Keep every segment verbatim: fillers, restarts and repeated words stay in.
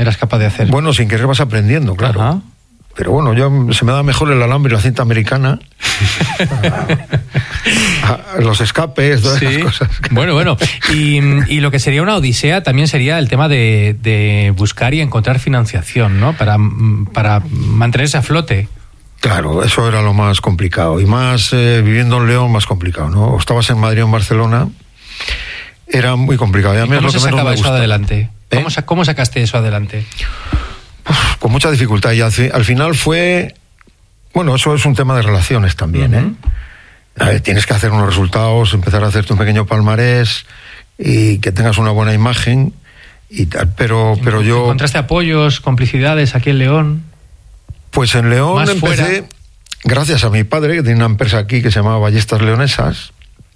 eras capaz de hacer. Bueno, sin querer vas aprendiendo, claro. Ajá. Pero bueno, yo se me da mejor el alambre y la cinta americana. Los escapes, todas sí. esas cosas. Bueno, bueno. Y, y lo que sería una odisea también sería el tema de, de buscar y encontrar financiación, ¿no? Para, para mantenerse a flote. Claro, eso era lo más complicado. Y más eh, viviendo en León, más complicado, ¿no? O estabas en Madrid o en Barcelona, era muy complicado. Y a mí ¿Cómo es lo se que sacaba eso adelante? ¿Eh? ¿Cómo, ¿Cómo sacaste eso adelante? Uf, con mucha dificultad. Y al, al final fue... Bueno, eso es un tema de relaciones también, uh-huh. ¿eh? A ver, tienes que hacer unos resultados, empezar a hacerte un pequeño palmarés y que tengas una buena imagen y tal. Pero, pero yo... ¿Encontraste apoyos, complicidades aquí en León? Pues en León Más empecé, fuera. Gracias a mi padre, que tiene una empresa aquí que se llamaba Ballestas Leonesas,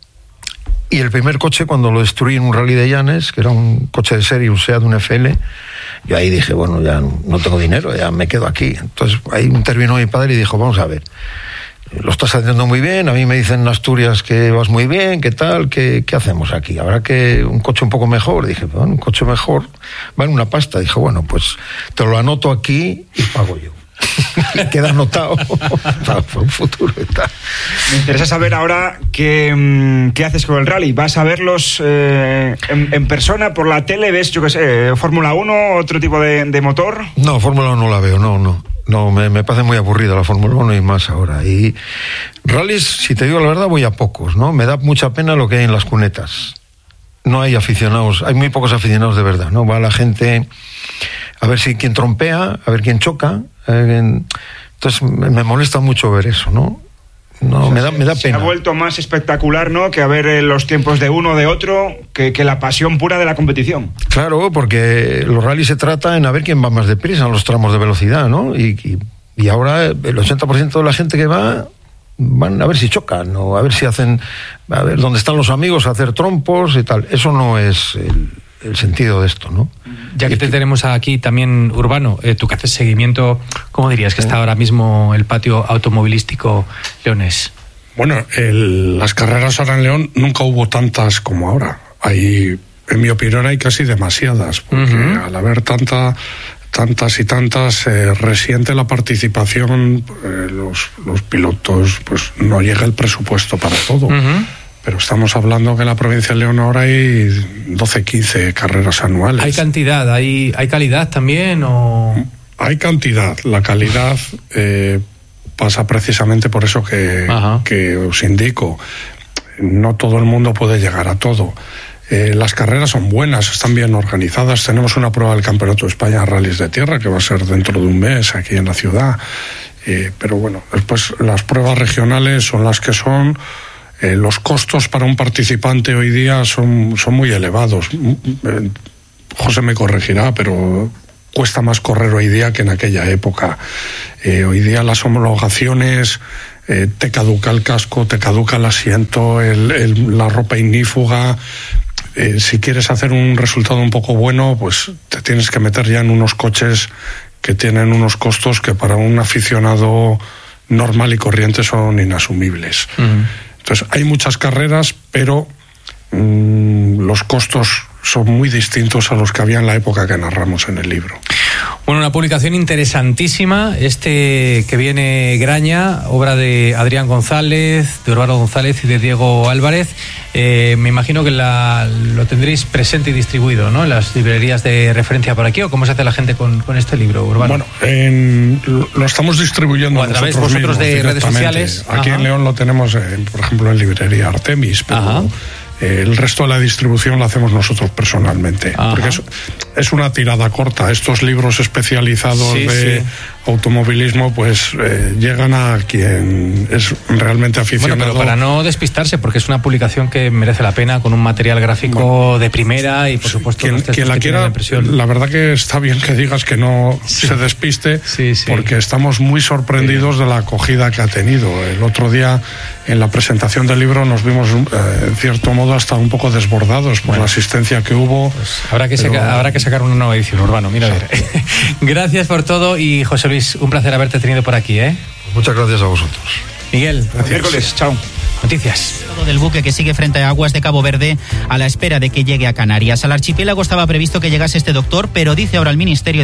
y el primer coche cuando lo destruí en un rally de Llanes, que era un coche de serie, un SEAT, un F L, yo ahí dije, bueno, ya no tengo dinero, ya me quedo aquí. Entonces ahí intervino mi padre y dijo, vamos a ver, lo estás haciendo muy bien, a mí me dicen en Asturias que vas muy bien, ¿qué tal? ¿Qué, qué hacemos aquí? ¿Habrá que un coche un poco mejor? Dije, bueno, un coche mejor vale una pasta. Dije, bueno, pues te lo anoto aquí y pago yo. Y queda anotado para un futuro y tal. Me interesa saber ahora qué, qué haces con el rally. ¿Vas a verlos eh, en, en persona, por la tele? ¿Ves, yo qué sé, Fórmula uno, otro tipo de, de motor? No, Fórmula uno no la veo, no, no. No, me, me parece muy aburrida la Fórmula uno y más ahora. Y rallies, si te digo la verdad, voy a pocos, ¿no? Me da mucha pena lo que hay en las cunetas. No hay aficionados, hay muy pocos aficionados de verdad, ¿no? Va la gente a ver si quién trompea, a ver quién choca. Eh, entonces me molesta mucho ver eso, ¿no? No, o sea, me da, me da se pena. Se ha vuelto más espectacular, ¿no? Que a ver eh, los tiempos de uno o de otro, que, que la pasión pura de la competición. Claro, porque los rallies se trata en a ver quién va más deprisa en los tramos de velocidad, ¿no? Y, y, y ahora el ochenta por ciento de la gente que va van a ver si chocan o a ver si hacen, a ver dónde están los amigos, a hacer trompos y tal. Eso no es el, el sentido de esto, ¿no? Ya que te tenemos aquí también, Urbano, eh, tú que haces seguimiento, ¿cómo dirías que está ahora mismo el patio automovilístico leonés? Bueno, el, las carreras ahora en León nunca hubo tantas como ahora. Hay, en mi opinión, hay casi demasiadas, porque uh-huh. al haber tanta... tantas y tantas, eh, resiente la participación, eh, los, los pilotos, pues no llega el presupuesto para todo. Uh-huh. Pero estamos hablando que en la provincia de León ahora hay doce, quince carreras anuales. ¿Hay cantidad, hay, hay calidad también o...? Hay cantidad, la calidad eh, pasa precisamente por eso que, que os indico. No todo el mundo puede llegar a todo. Eh, las carreras son buenas, están bien organizadas. Tenemos una prueba del Campeonato de España de Rallys de Tierra que va a ser dentro de un mes aquí en la ciudad. Eh, pero bueno, después las pruebas regionales son las que son. Eh, los costos para un participante hoy día son, son muy elevados. Eh, José me corregirá, pero cuesta más correr hoy día que en aquella época. Eh, hoy día las homologaciones... Eh, te caduca el casco, te caduca el asiento, el, el, la ropa ignífuga. Eh, si quieres hacer un resultado un poco bueno, pues te tienes que meter ya en unos coches que tienen unos costos que para un aficionado normal y corriente son inasumibles. Uh-huh. Entonces, hay muchas carreras, pero mmm, los costos son muy distintos a los que había en la época que narramos en el libro. Bueno, una publicación interesantísima, este que viene Graña, obra de Adrián González, de Urbano González y de Diego Álvarez. Eh, me imagino que la, lo tendréis presente y distribuido, ¿no? En las librerías de referencia por aquí, ¿o cómo se hace la gente con, con este libro, Urbano? Bueno, en, lo estamos distribuyendo o a través vosotros mismos, de redes sociales. Aquí Ajá. en León lo tenemos, en, por ejemplo, en librería Artemis, pero... Ajá. El resto de la distribución la hacemos nosotros personalmente. Ajá. Porque es, es una tirada corta. Estos libros especializados sí, de sí. automovilismo pues eh, llegan a quien es realmente aficionado. Bueno, pero para no despistarse, porque es una publicación que merece la pena, con un material gráfico bueno, de primera y por supuesto quien, quien la quiera, la, la verdad que está bien que digas que no sí. se despiste sí, sí. porque estamos muy sorprendidos sí. de la acogida que ha tenido. El otro día en la presentación del libro nos vimos eh, en cierto modo hasta un poco desbordados por bueno, la asistencia que hubo. Pues habrá que, pero... saca, habrá que sacar una nueva edición, Urbano, mira a ver. Gracias por todo y José Luis, un placer haberte tenido por aquí, ¿eh? Muchas gracias a vosotros. Miguel, gracias. Miércoles, chao. Noticias. Del buque que sigue frente a aguas de Cabo Verde a la espera de que llegue a Canarias. Al archipiélago estaba previsto que llegase este doctor, pero dice ahora el Ministerio